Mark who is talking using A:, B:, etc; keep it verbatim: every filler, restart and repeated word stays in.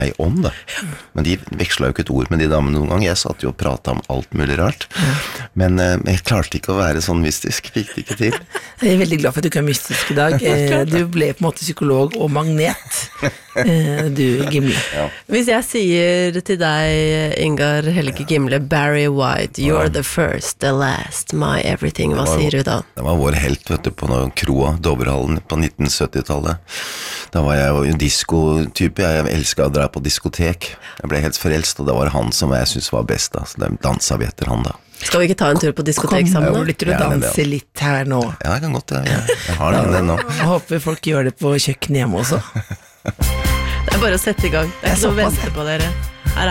A: meg om det. Men de vekslet jo ikke et ord med de damene noen gang. Jeg satt jo og pratet om alt mulig rart. Men eh, jeg klarte ikke å være sånn mystisk, fikk det ikke til.
B: Jeg er veldig glad for at du ikke er mystisk i dag. Eh, du ble på en måte psykolog og magnet. Eh, du, Gimle.
A: Ja.
C: Hvis jeg sier til deg, Ingar Helge Gimle, Barry White, you're the first, the last, my everything, hva sier du da?
A: Det var vår helt, vet du, på noen kroa, Dovrehallen på nitten sytti-tallet. Da var jeg jo disko-type, jeg elsket å dra på diskotek. Jeg ble helt forelst, og det var han som jeg synes var best da, så de danset vi etter han da.
C: Skal vi ikke ta en tur på diskotek
B: Kom,
C: sammen da?
B: Kommer du til å danse litt her nå?
A: Ja, jeg kan godt, jeg, jeg, jeg har den, den nå.
B: Jeg håper folk gjør det på kjøkken hjemme også.
C: Det er bare å sette i gang. Det er ikke noe å vente på dere.